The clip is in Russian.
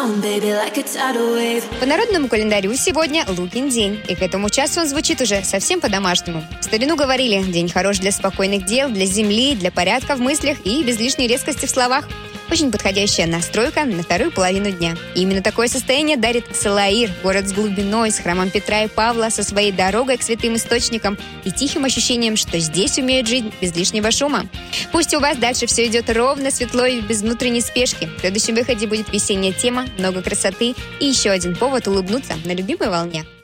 По народному календарю сегодня Лукин день, и к этому часу он звучит уже совсем по-домашнему. В старину говорили, день хорош для спокойных дел, для земли, для порядка в мыслях и без лишней резкости в словах. Очень подходящая настройка на вторую половину дня. И именно такое состояние дарит Салаир, город с глубиной, с храмом Петра и Павла, со своей дорогой к святым источникам и тихим ощущением, что здесь умеют жить без лишнего шума. Пусть у вас дальше все идет ровно, светло и без внутренней спешки. В следующем выходе будет весенняя тема, много красоты и еще один повод улыбнуться на любимой волне.